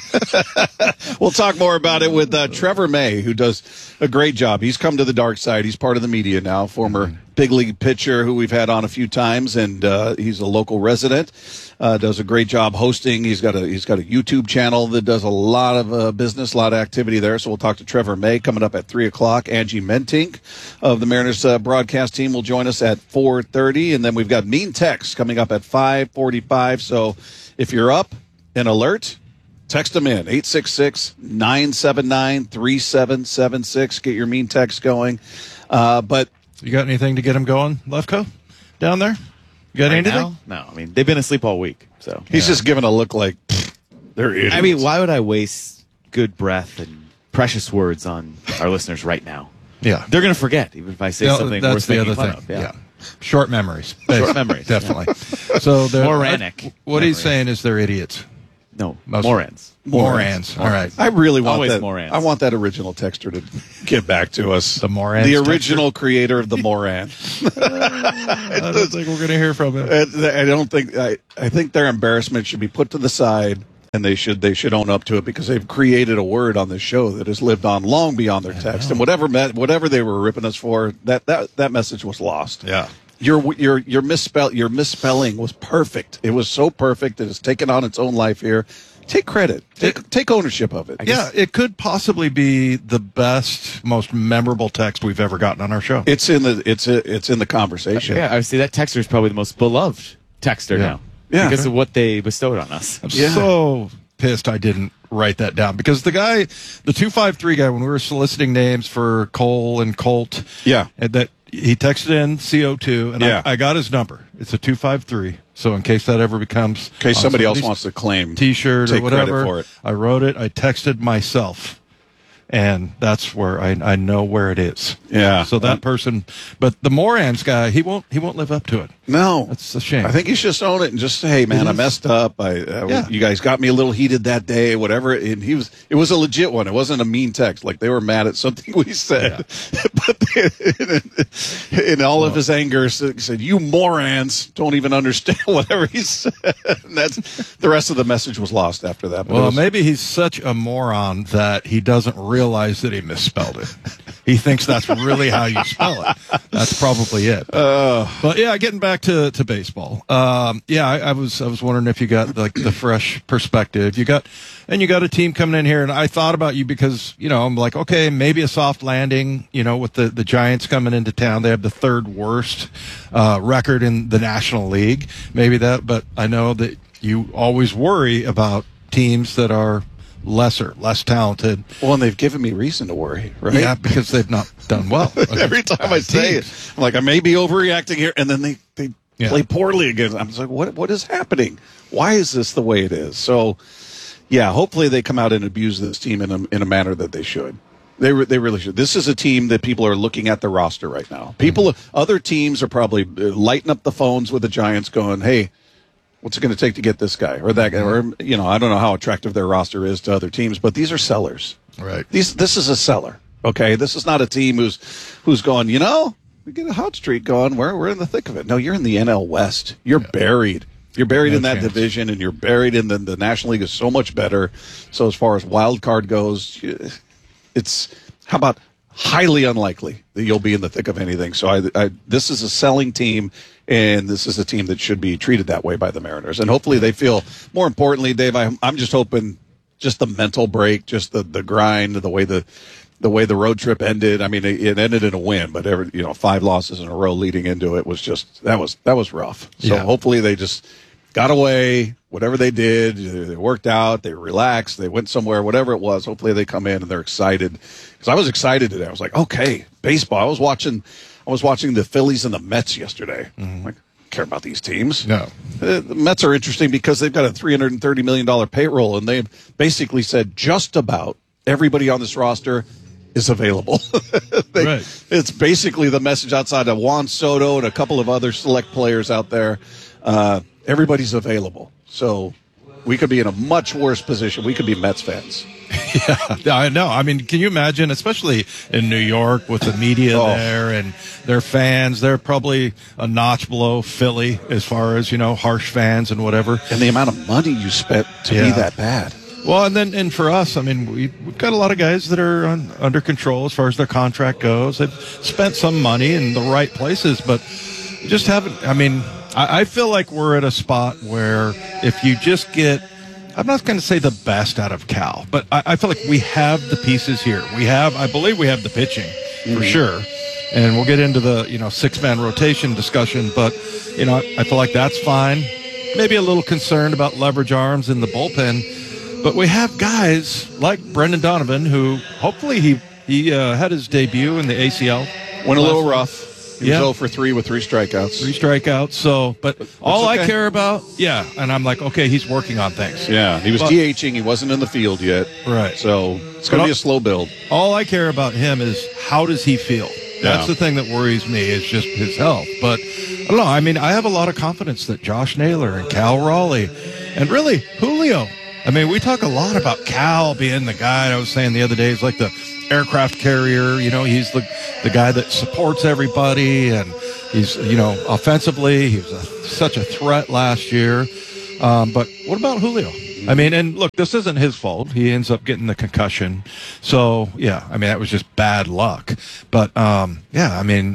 We'll talk more about it with Trevor May, who does a great job. He's come to the dark side. He's part of the media now, former big league pitcher who we've had on a few times, and he's a local resident. Does a great job hosting. He's got a YouTube channel that does a lot of business, a lot of activity there. So we'll talk to Trevor May coming up at 3:00. Angie Mentink of the Mariners broadcast team will join us at 4:30, and then we've got Mean Text coming up at 5:45. So if you're up and alert, text them in, 866-979-3776. Get your mean text going. But you got anything to get them going, Lefko, down there? You got anything? Now? No, I mean, they've been asleep all week. So he's just giving a look like they're idiots. I mean, why would I waste good breath and precious words on our listeners right now? Yeah. They're going to forget, even if I say something that's worth the making other fun thing. of. Yeah. Short memories. Short memories. Definitely. So Moranic. What he's saying is they're idiots. No, Morans. Morans. All right. I really want Always that. Morans. I want that original texter to get back to us. The Morans. The original creator of the Moran. I don't think we're going to hear from him. I don't think. I think their embarrassment should be put to the side, and they should own up to it, because they've created a word on this show that has lived on long beyond their text. And whatever they were ripping us for, that message was lost. Yeah. Your misspelling was perfect. It was so perfect. It has taken on its own life here. Take credit. Take ownership of it. Yeah, it could possibly be the best, most memorable text we've ever gotten on our show. It's in the conversation. Yeah, I would say that texter is probably the most beloved texter now. Yeah. Because of what they bestowed on us. I'm so pissed I didn't write that down, because the 253 guy, when we were soliciting names for Cole and Colt, that he texted in CO2, and I got his number. It's a 253. So in case that ever becomes, in case somebody else wants to claim T-shirt or whatever, for it. I wrote it. I texted myself, and that's where I know where it is. Yeah. So that person, but the Morans guy, he won't live up to it. No, that's a shame. I think he should just own it and just say, "Hey, man, I messed up. You guys got me a little heated that day, whatever." And it was a legit one. It wasn't a mean text. Like they were mad at something we said, but in all of his anger, he said, "You morons don't even understand whatever he said." And that's the rest of the message was lost after that. But well, maybe he's such a moron that he doesn't realize that he misspelled it. He thinks that's really how you spell it. That's probably it. But yeah, getting back to baseball. I was wondering if you got like the fresh perspective. You got a team coming in here, and I thought about you because, I'm like, okay, maybe a soft landing, with the Giants coming into town. They have the third worst record in the National League. Maybe that, but I know that you always worry about teams that are less talented. Well, and they've given me reason to worry, right? Yeah, because they've not done well. Every time I say it, I'm like, I may be overreacting here, and then they play poorly again. I'm just like, what is happening? Why is this the way it is? So, yeah, hopefully they come out and abuse this team in a manner that they should. They really should. This is a team that people are looking at the roster right now. Other teams are probably lighting up the phones with the Giants going, hey, what's it going to take to get this guy or that guy? Or, I don't know how attractive their roster is to other teams, but these are sellers. Right. This is a seller. Okay. This is not a team who's going, we get a hot streak going. We're in the thick of it. No, you're in the NL West. You're buried. You're buried in that division, and you're buried in the National League is so much better. So as far as wild card goes, it's how about highly unlikely that you'll be in the thick of anything. So this is a selling team, and this is a team that should be treated that way by the Mariners. And hopefully they feel, more importantly, Dave, I'm just hoping just the mental break, just the grind, the way the road trip ended. I mean, it ended in a win, but 5 losses in a row leading into it was just, that was rough. So hopefully they just got away, whatever they did, they worked out, they relaxed, they went somewhere, whatever it was. Hopefully they come in and they're excited. Because I was excited today. I was like, okay, baseball. I was watching the Phillies and the Mets yesterday. I'm like, I don't care about these teams. No. The Mets are interesting because they've got a $330 million payroll, and they've basically said just about everybody on this roster is available. Right. It's basically the message outside of Juan Soto and a couple of other select players out there. Everybody's available. So we could be in a much worse position. We could be Mets fans. Yeah, I know. I mean, can you imagine, especially in New York with the media there and their fans, they're probably a notch below Philly as far as, harsh fans and whatever. And the amount of money you spent to be that bad. Well, and for us, I mean, we've got a lot of guys that are under control as far as their contract goes. They've spent some money in the right places, but just haven't. I mean, I feel like we're at a spot where if you just get, I'm not going to say the best out of Cal, but I feel like we have the pieces here. I believe we have the pitching for sure. And we'll get into the, 6-man rotation discussion, but, I feel like that's fine. Maybe a little concerned about leverage arms in the bullpen. But we have guys like Brendan Donovan, who hopefully he had his debut in the ACL. Went a little rough. He was 0 for 3 with 3 strikeouts. 3 strikeouts. So, but all I care about, and I'm like, okay, he's working on things. Yeah, he was DHing. He wasn't in the field yet. Right. So it's going to be a slow build. All I care about him is how does he feel? That's the thing that worries me is just his health. But I don't know. I mean, I have a lot of confidence that Josh Naylor and Cal Raleigh and really Julio. I mean, we talk a lot about Cal being the guy. I was saying the other day, he's like the aircraft carrier. He's the guy that supports everybody. And he's, offensively, he was such a threat last year. But what about Julio? I mean, and look, this isn't his fault. He ends up getting the concussion. So, yeah, I mean, that was just bad luck. But, I mean,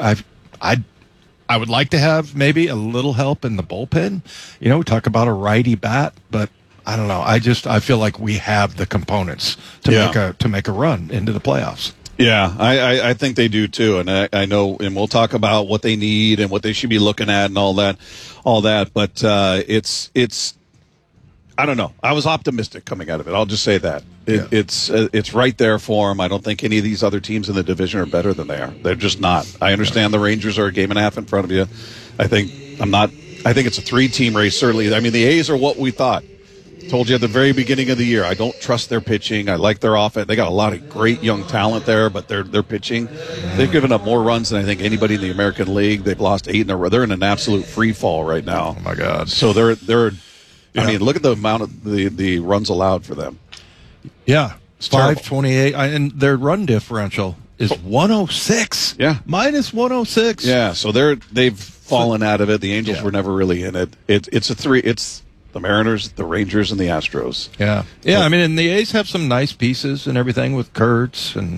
I would like to have maybe a little help in the bullpen. We talk about a righty bat, but I don't know. I feel like we have the components to make a run into the playoffs. Yeah, I think they do too, and I know, and we'll talk about what they need and what they should be looking at and all that. But it's I don't know. I was optimistic coming out of it. I'll just say that it's right there for them. I don't think any of these other teams in the division are better than they are. They're just not. I understand the Rangers are a game and a half in front of you. I think it's a 3-team race. Certainly, I mean the A's are what we thought. Told you at the very beginning of the year, I don't trust their pitching. I like their offense. They got a lot of great young talent there, but their pitching, they've given up more runs than I think anybody in the American League. They've lost 8 in a row. They're in an absolute free fall right now. Oh my God! So they're. I mean, look at the amount of the runs allowed for them. Yeah, 528, and their run differential is 106. Yeah, minus 106. Yeah, so they've fallen out of it. The Angels were never really in it. It's a 3. It's the Mariners, the Rangers, and the Astros. Yeah. I mean, and the A's have some nice pieces and everything with Kurtz and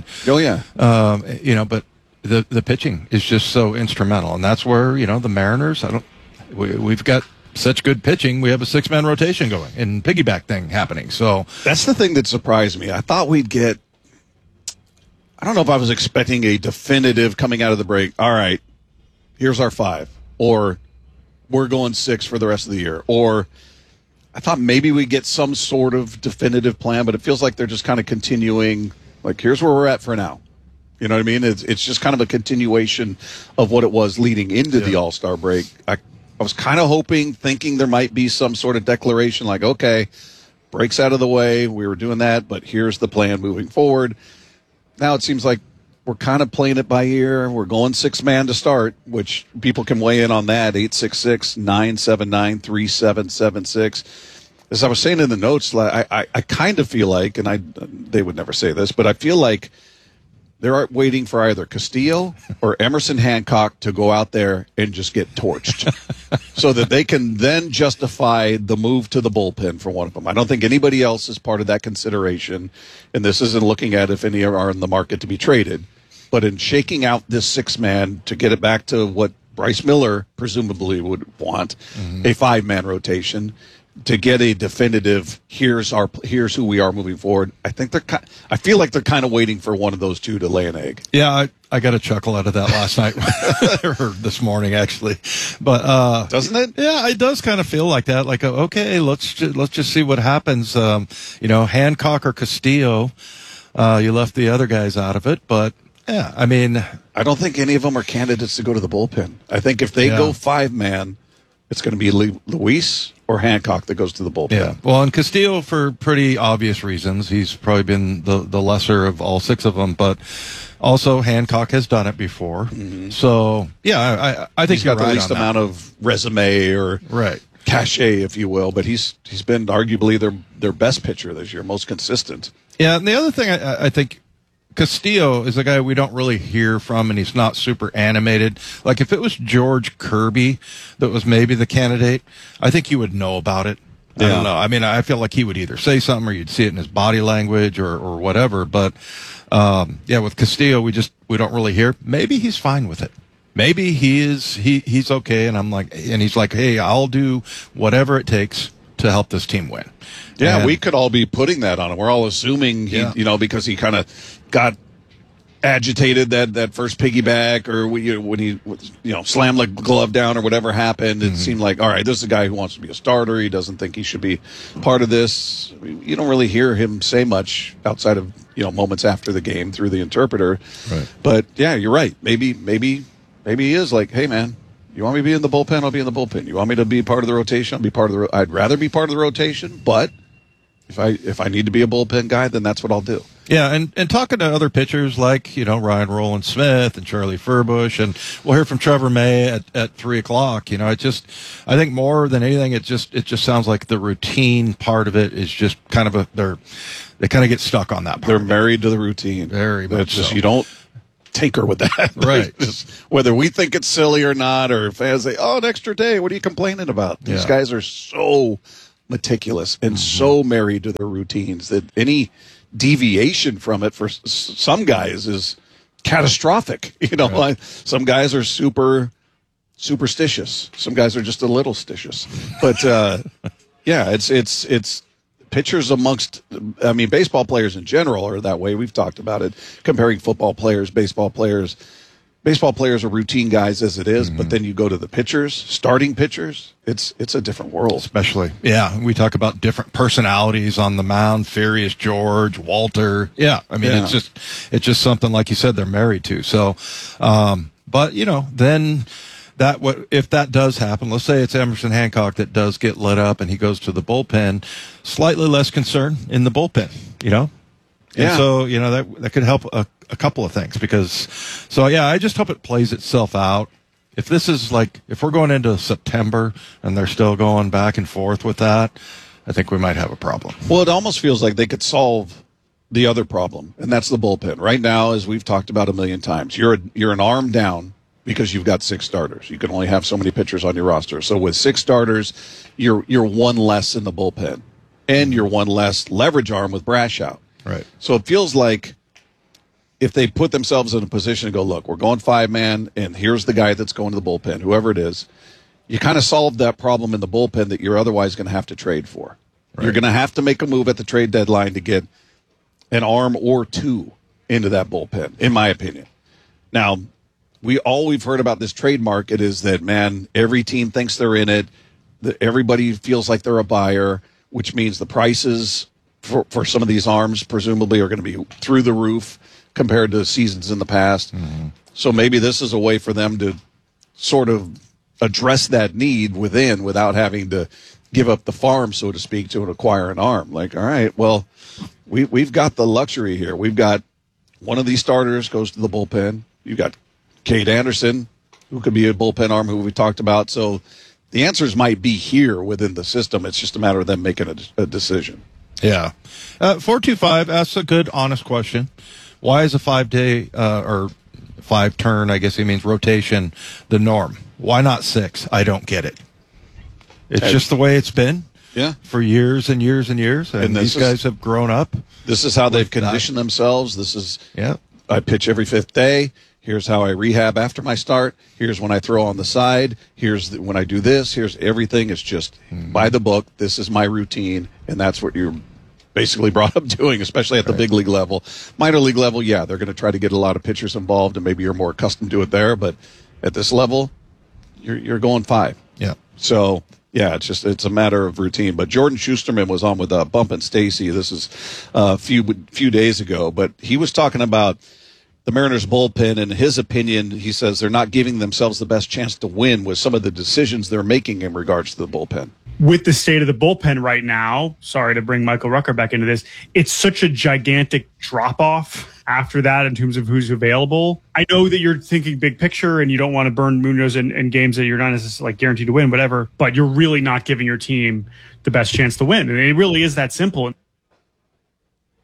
but the pitching is just so instrumental, and that's where the Mariners. We've got such good pitching. We have a 6-man rotation going and piggyback thing happening. So that's the thing that surprised me. I thought we'd get. I don't know if I was expecting a definitive coming out of the break. All right, here's our 5, or we're going 6 for the rest of the year, or. I thought maybe we'd get some sort of definitive plan, but it feels like they're just kind of continuing, like, here's where we're at for now. You know what I mean? It's just kind of a continuation of what it was leading into the All-Star break. I was kind of thinking there might be some sort of declaration like, okay, break's out of the way, we were doing that, but here's the plan moving forward. Now it seems like we're kind of playing it by ear. We're going 6-man to start, which people can weigh in on that, 866-979-3776. As I was saying in the notes, I kind of feel like, and they would never say this, but I feel like they're waiting for either Castillo or Emerson Hancock to go out there and just get torched so that they can then justify the move to the bullpen for one of them. I don't think anybody else is part of that consideration, and this isn't looking at if any are in the market to be traded. But in shaking out this 6-man to get it back to what Bryce Miller presumably would want, a 5-man rotation, to get a definitive here's who we are moving forward. I feel like they're kind of waiting for one of those two to lay an egg. Yeah, I got a chuckle out of that last night or this morning actually. But doesn't it? Yeah, it does kind of feel like that. Like okay, let's just see what happens. Hancock or Castillo. You left the other guys out of it, but. Yeah, I mean, I don't think any of them are candidates to go to the bullpen. I think if they go 5-man, it's going to be Luis or Hancock that goes to the bullpen. Yeah, well, and Castillo for pretty obvious reasons. He's probably been the lesser of all 6 of them, but also Hancock has done it before. Mm-hmm. So, yeah, I think he's got the least amount of resume or cachet, if you will, but he's been arguably their best pitcher this year, most consistent. Yeah, and the other thing I think Castillo is a guy we don't really hear from, and he's not super animated. Like, if it was George Kirby that was maybe the candidate, I think you would know about it. I don't know. I mean, I feel like he would either say something or you'd see it in his body language or whatever. But, with Castillo, we don't really hear. Maybe he's fine with it. Maybe he's okay. And he's like, hey, I'll do whatever it takes to help this team win. Yeah, we could all be putting that on him. We're all assuming because he kind of got agitated that first piggyback, or when he slammed the glove down or whatever happened. It seemed like, all right, this is a guy who wants to be a starter. He doesn't think he should be part of this. You don't really hear him say much outside of moments after the game through the interpreter. Right. But yeah, you're right. Maybe he is like, hey man, you want me to be in the bullpen? I'll be in the bullpen. You want me to be part of the rotation? I'll be part of the. I'd rather be part of the rotation, but if I need to be a bullpen guy, then that's what I'll do. Yeah, and talking to other pitchers like, Ryan Rowland-Smith and Charlie Furbush, and we'll hear from Trevor May at 3:00. I think more than anything, it just sounds like the routine part of it is just kind of they kind of get stuck on that part. They're married to the routine. Very much so. You don't tinker with that. Right. Just, whether we think it's silly or not, or fans say, oh, an extra day, what are you complaining about? These guys are so meticulous and so married to their routines that any deviation from it for some guys is catastrophic. Like some guys are super superstitious. Some guys are just a little stitious. But it's pitchers amongst, baseball players in general are that way. We've talked about it, comparing football players, baseball players. Baseball players are routine guys as it is, but then you go to the pitchers, starting pitchers, it's a different world. Especially, we talk about different personalities on the mound, Furious George, Walter. It's just something, like you said, they're married to. So, but then if that does happen, let's say it's Emerson Hancock that does get lit up and he goes to the bullpen, slightly less concern in the bullpen, And so, that could help a couple of things I just hope it plays itself out. If this is if we're going into September and they're still going back and forth with that, I think we might have a problem. Well, it almost feels like they could solve the other problem, and that's the bullpen. Right now, as we've talked about a million times, you're an arm down because you've got 6 starters. You can only have so many pitchers on your roster. So with 6 starters, you're one less in the bullpen, and you're one less leverage arm with Brash out. Right. So it feels like if they put themselves in a position to go, look, we're going 5-man, and here's the guy that's going to the bullpen, whoever it is, you kind of solved that problem in the bullpen that you're otherwise going to have to trade for. Right. You're going to have to make a move at the trade deadline to get an arm or 2 into that bullpen, in my opinion. Now, all we've heard about this trade market is that, man, every team thinks they're in it. Everybody feels like they're a buyer, which means the prices for some of these arms presumably are going to be through the roof compared to seasons in the past. Mm-hmm. So maybe this is a way for them to sort of address that need without having to give up the farm, so to speak, to acquire an arm. Like, all right, well, we've got the luxury here. We've got one of these starters goes to the bullpen. You've got Cade Anderson, who could be a bullpen arm, who we talked about. So the answers might be here within the system. It's just a matter of them making a decision. Yeah. 425 asks a good, honest question. Why is a 5-day or 5-turn, I guess he means rotation, the norm? Why not 6? I don't get it. It's just the way it's been for years and years and years. And these guys have grown up. This is how they've conditioned themselves. This is, I pitch every 5th day. Here's how I rehab after my start. Here's when I throw on the side. Here's when I do this. Here's everything. It's just by the book. This is my routine, and that's what you're basically brought up doing, especially at the big league level. Minor league level, they're going to try to get a lot of pitchers involved, and maybe you're more accustomed to it there. But at this level, you're going 5. Yeah. So it's a matter of routine. But Jordan Schusterman was on with Bump and Stacy. This is a few days ago, but he was talking about the Mariners bullpen. In his opinion, he says they're not giving themselves the best chance to win with some of the decisions they're making in regards to the bullpen. With the state of the bullpen right now, sorry to bring Michael Rucker back into this, it's such a gigantic drop-off after that in terms of who's available. I know that you're thinking big picture and you don't want to burn Munoz in games that you're not necessarily guaranteed to win, whatever, but you're really not giving your team the best chance to win. And it really is that simple.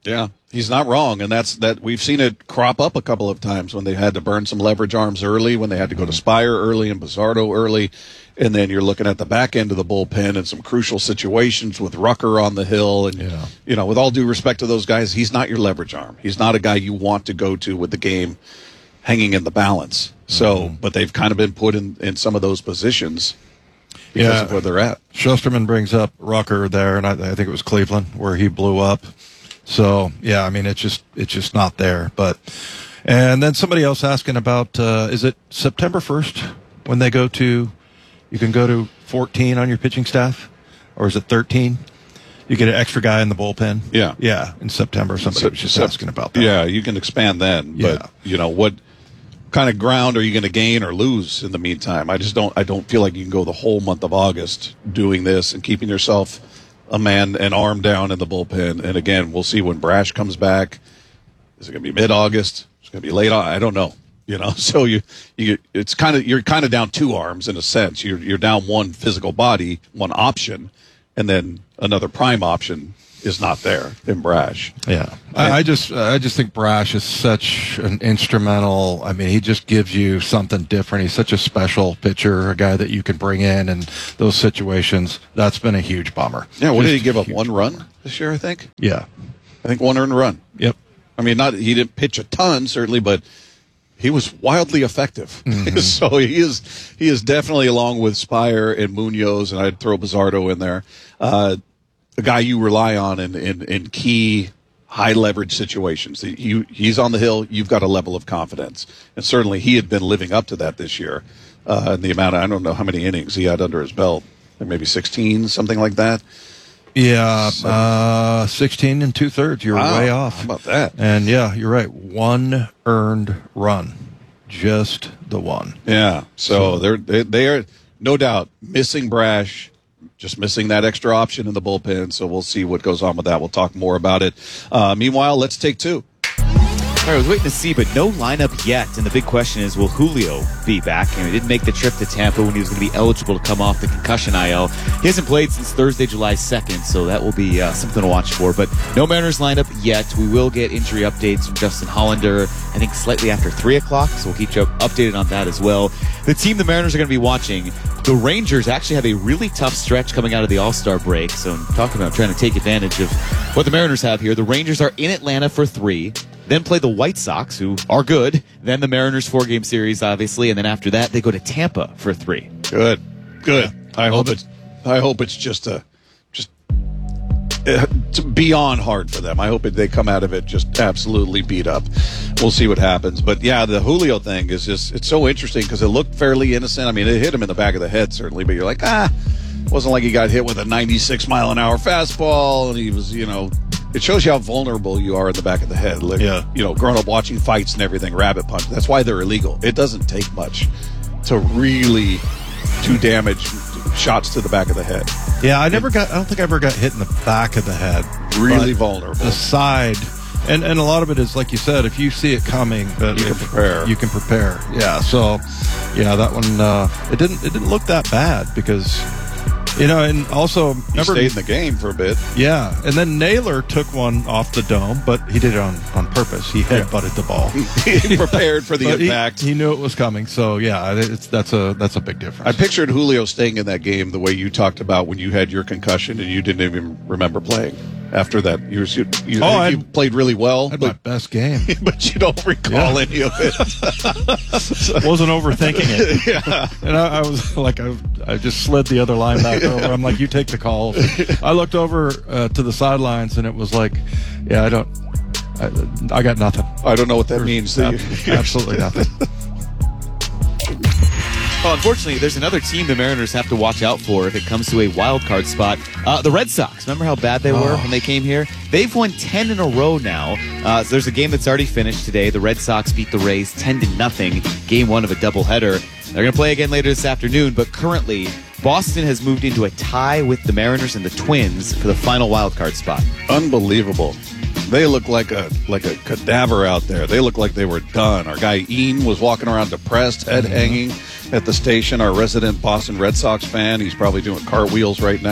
Yeah, he's not wrong, and that's we've seen it crop up a couple of times when they had to burn some leverage arms early, when they had to go to Spire early and Bizzardo early, and then you're looking at the back end of the bullpen and some crucial situations with Rucker on the hill, and with all due respect to those guys, he's not your leverage arm. He's not a guy you want to go to with the game hanging in the balance. So, but they've kind of been put in some of those positions because of where they're at. Shusterman brings up Rucker there, and I think it was Cleveland where he blew up. So, yeah, I mean, it's just not there. And then somebody else asking about, is it September 1st when they you can go to 14 on your pitching staff? Or is it 13? You get an extra guy in the bullpen? Yeah. Yeah, in September. Somebody was just asking about that. Yeah, you can expand then. But, what kind of ground are you going to gain or lose in the meantime? I don't feel like you can go the whole month of August doing this and keeping yourself an arm down in the bullpen. And again, we'll see when Brash comes back. Is it going to be mid-August? Is it going to be late? I don't know. So you're kind of down two arms in a sense. You're down one physical body, one option, and then another prime option is not there in Brash. Yeah. I just think Brash is such an instrumental. I mean, he just gives you something different. He's such a special pitcher, a guy that you can bring in those situations. That's been a huge bummer. Yeah, what did he give up? 1 run this year, I think? Yeah. I think 1 earned run. Yep. I mean, he didn't pitch a ton, certainly, but he was wildly effective. Mm-hmm. So he is definitely, along with Spire and Munoz, and I'd throw Bizzardo in there, a guy you rely on in key high leverage situations. He's on the hill. You've got a level of confidence, and certainly he had been living up to that this year. And the amount I don't know how many innings he had under his belt, maybe 16, something like that. Yeah, 16 and 2/3. You're way off. How about that? And yeah, you're right. 1 earned run, just the one. Yeah. So they are no doubt missing Brash. Just missing that extra option in the bullpen, so we'll see what goes on with that. We'll talk more about it. Meanwhile, let's take 2. All right, I was waiting to see, but no lineup yet. And the big question is, will Julio be back? And he didn't make the trip to Tampa when he was going to be eligible to come off the concussion IL. He hasn't played since Thursday, July 2nd, so that will be something to watch for. But no Mariners lineup yet. We will get injury updates from Justin Hollander, I think slightly after 3 o'clock, so we'll keep you updated on that as well. The team the Mariners are going to be watching, the Rangers actually have a really tough stretch coming out of the All-Star break. So I'm talking about trying to take advantage of what the Mariners have here. The Rangers are in Atlanta for 3. Then play the White Sox, who are good. Then the Mariners 4-game series, obviously, and then after that they go to Tampa for 3. Good. I hope it's just beyond hard for them. I hope they come out of it just absolutely beat up. We'll see what happens. But yeah, the Julio thing is it's so interesting because it looked fairly innocent. I mean, it hit him in the back of the head certainly, but you're like, wasn't like he got hit with a 96-mile-an-hour fastball, and he was, it shows you how vulnerable you are in the back of the head. Like, growing up watching fights and everything, rabbit punch. That's why they're illegal. It doesn't take much to really do damage, shots to the back of the head. Yeah, I don't think I ever got hit in the back of the head. Really vulnerable. The side. And a lot of it is, like you said, if you see it coming, you can prepare. You can prepare. Yeah. So, that one, it didn't look that bad because, and also he stayed in the game for a bit. Yeah. And then Naylor took one off the dome, but he did it on purpose. He headbutted the ball. He prepared for the impact. He knew it was coming. So yeah, that's a big difference. I pictured Julio staying in that game the way you talked about when you had your concussion and you didn't even remember playing. After that, you played really well. I had my best game. But you don't recall any of it. Wasn't overthinking it. Yeah. And I was like, I just slid the other line back over. I'm like, you take the call. I looked over to the sidelines, and it was like, I got nothing. I don't know what that means. Absolutely nothing. Well, unfortunately, there's another team the Mariners have to watch out for if it comes to a wild card spot. The Red Sox. Remember how bad they were when they came here? They've won 10 in a row now. So there's a game that's already finished today. The Red Sox beat the Rays 10-0. Game 1 of a doubleheader. They're going to play again later this afternoon, but currently Boston has moved into a tie with the Mariners and the Twins for the final wild card spot. Unbelievable. They look like a cadaver out there. They look like they were done. Our guy Ian was walking around depressed, head hanging at the station. Our resident Boston Red Sox fan, he's probably doing cartwheels right now.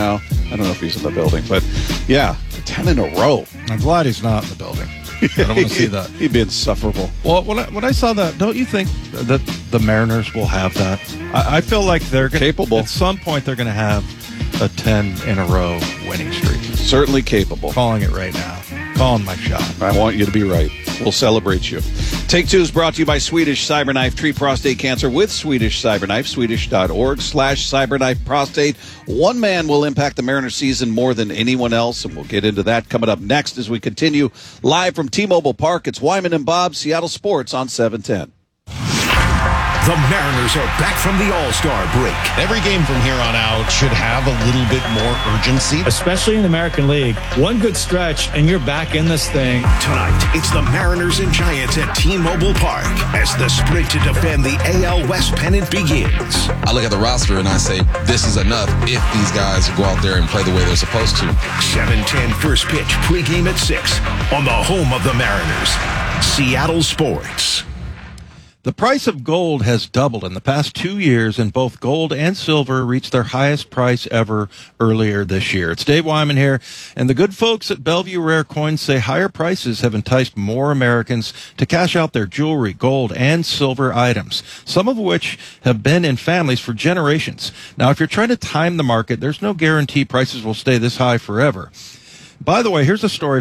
I don't know if he's in the building, but yeah, 10 in a row. I'm glad he's not in the building. I don't want to see that. He'd be insufferable. Well, when I saw that, don't you think that the Mariners will have that? I feel like they're capable. At some point, they're going to have a 10 in a row winning streak. Certainly capable. Calling it right now. Calling my shot. I want you to be right. We'll celebrate you. Take Two is brought to you by Swedish Cyberknife. Treat prostate cancer with Swedish Cyberknife. Swedish.org/Cyberknife Prostate. One man will impact the Mariners season more than anyone else, and we'll get into that coming up next as we continue live from T-Mobile Park. It's Wyman and Bob, Seattle Sports on 710. The Mariners are back from the All-Star break. Every game from here on out should have a little bit more urgency. Especially in the American League. One good stretch, and you're back in this thing. Tonight, it's the Mariners and Giants at T-Mobile Park as the sprint to defend the AL West pennant begins. I look at the roster and I say, this is enough if these guys go out there and play the way they're supposed to. 7:10 first pitch, pregame at 6 on the home of the Mariners, Seattle Sports. The price of gold has doubled in the past 2 years, and both gold and silver reached their highest price ever earlier this year. It's Dave Wyman here, and the good folks at Bellevue Rare Coins say higher prices have enticed more Americans to cash out their jewelry, gold, and silver items, some of which have been in families for generations. Now, if you're trying to time the market, there's no guarantee prices will stay this high forever. By the way, here's a story